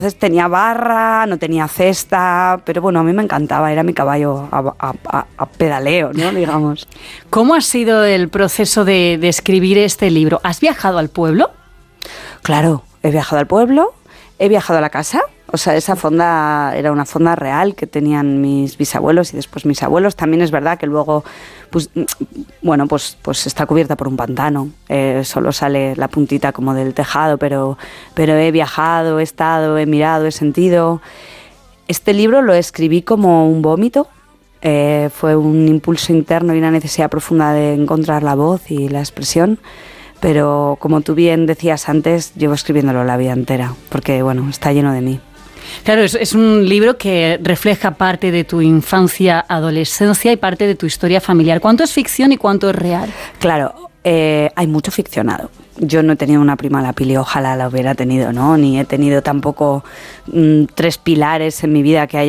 Entonces tenía barra, no tenía cesta, pero bueno, a mí me encantaba, era mi caballo a pedaleo, ¿no? Digamos. ¿Cómo ha sido el proceso de escribir este libro? ¿Has viajado al pueblo? Claro, he viajado al pueblo, he viajado a la casa. O sea, esa fonda era una fonda real que tenían mis bisabuelos y después mis abuelos. También es verdad que luego, pues está cubierta por un pantano. Solo sale la puntita como del tejado, pero he viajado, he estado, he mirado, he sentido. Este libro lo escribí como un vómito. Fue un impulso interno y una necesidad profunda de encontrar la voz y la expresión. Pero como tú bien decías antes, llevo escribiéndolo la vida entera, porque bueno, está lleno de mí. Claro, es un libro que refleja parte de tu infancia, adolescencia y parte de tu historia familiar. ¿Cuánto es ficción y cuánto es real? Claro, hay mucho ficcionado. Yo no he tenido una prima la Pili, ojalá la hubiera tenido, ¿no? Ni he tenido tampoco 3 pilares en mi vida que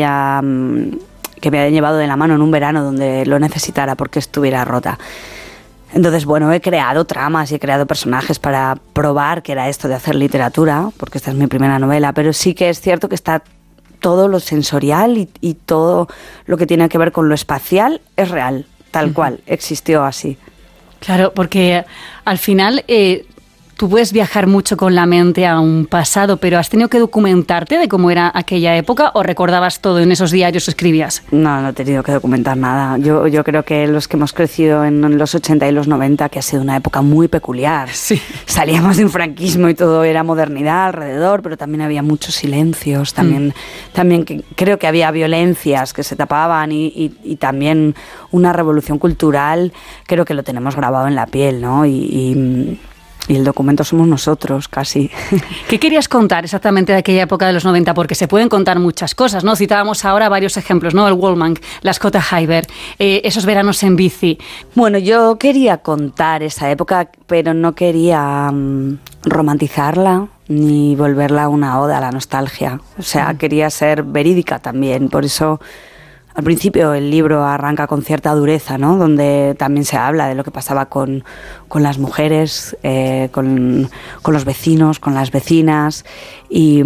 me hayan llevado de la mano en un verano donde lo necesitara porque estuviera rota. Entonces, bueno, he creado tramas y he creado personajes para probar que era esto de hacer literatura, porque esta es mi primera novela, pero sí que es cierto que está todo lo sensorial y todo lo que tiene que ver con lo espacial es real, tal cual, existió así. Claro, porque al final tú puedes viajar mucho con la mente a un pasado, pero ¿has tenido que documentarte de cómo era aquella época o recordabas todo en esos diarios o escribías? No he tenido que documentar nada. Yo creo que los que hemos crecido en los 80 y los 90, que ha sido una época muy peculiar. Sí. Salíamos de un franquismo y todo era modernidad alrededor, pero también había muchos silencios, también creo que había violencias que se tapaban y también una revolución cultural, creo que lo tenemos grabado en la piel, ¿no? Y el documento somos nosotros, casi. ¿Qué querías contar exactamente de aquella época de los 90? Porque se pueden contar muchas cosas, ¿no? Citábamos ahora varios ejemplos, ¿no? El Wallman, la Scotta Hyber, esos veranos en bici. Bueno, yo quería contar esa época, pero no quería romantizarla ni volverla una oda a la nostalgia. O sea, quería ser verídica también, por eso... Al principio el libro arranca con cierta dureza, ¿no? Donde también se habla de lo que pasaba con las mujeres, con los vecinos, con las vecinas y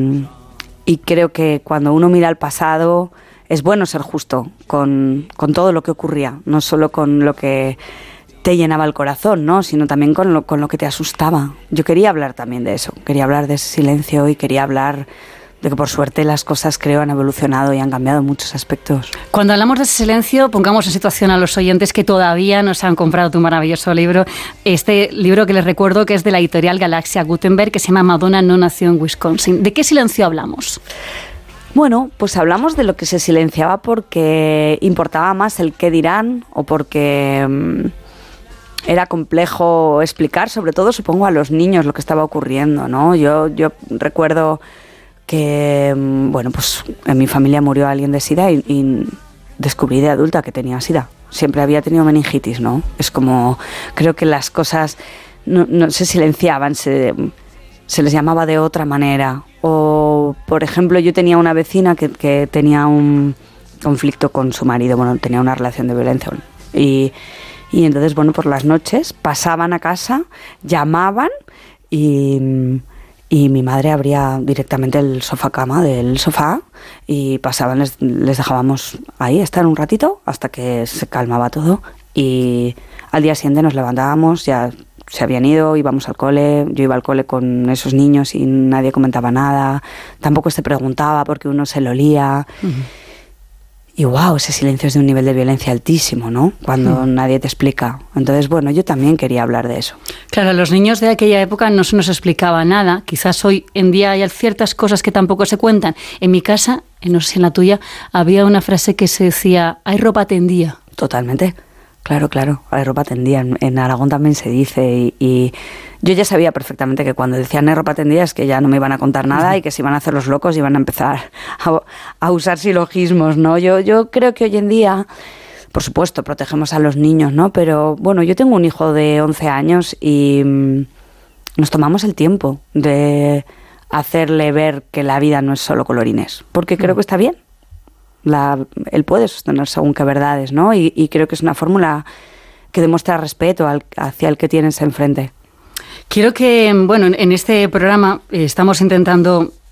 creo que cuando uno mira al pasado es bueno ser justo con todo lo que ocurría, no solo con lo que te llenaba el corazón, ¿no? Sino también con lo que te asustaba. Yo quería hablar también de eso, quería hablar de ese silencio y quería hablar de que por suerte las cosas creo han evolucionado y han cambiado en muchos aspectos. Cuando hablamos de ese silencio, pongamos en situación a los oyentes que todavía no se han comprado tu maravilloso libro. Este libro que les recuerdo que es de la editorial Galaxia Gutenberg, que se llama Madonna no nació en Wisconsin. ¿De qué silencio hablamos? Bueno, pues hablamos de lo que se silenciaba porque importaba más el qué dirán o porque era complejo explicar, sobre todo supongo a los niños lo que estaba ocurriendo, ¿no? Yo recuerdo que, bueno, pues en mi familia murió alguien de SIDA y descubrí de adulta que tenía SIDA. Siempre había tenido meningitis, ¿no? Es como, creo que las cosas no se silenciaban, se les llamaba de otra manera. O, por ejemplo, yo tenía una vecina que tenía un conflicto con su marido, bueno, tenía una relación de violencia. Y entonces, bueno, por las noches pasaban a casa, llamaban y mi madre abría directamente el sofá-cama del sofá y pasaban, les dejábamos ahí estar un ratito hasta que se calmaba todo y al día siguiente nos levantábamos, ya se habían ido, íbamos al cole, yo iba al cole con esos niños y nadie comentaba nada, tampoco se preguntaba porque uno se lo olía. Uh-huh. Y wow, ese silencio es de un nivel de violencia altísimo, ¿no? Cuando nadie te explica. Entonces, bueno, yo también quería hablar de eso. Claro, a los niños de aquella época no se nos explicaba nada. Quizás hoy en día hay ciertas cosas que tampoco se cuentan. En mi casa, no sé si en la tuya, había una frase que se decía, hay ropa tendida. Totalmente. Claro, hay ropa tendida. En Aragón también se dice y yo ya sabía perfectamente que cuando decían hay ropa tendida es que ya no me iban a contar nada y que se iban a hacer los locos y iban a empezar a usar silogismos, ¿no? Yo creo que hoy en día, por supuesto, protegemos a los niños, ¿no? Pero bueno, yo tengo un hijo de 11 años y nos tomamos el tiempo de hacerle ver que la vida no es solo colorines, porque creo que está bien. Él puede sostener según qué verdades, ¿no? Y creo que es una fórmula que demuestra respeto hacia el que tienes enfrente. Quiero que, bueno, en este programa estamos intentando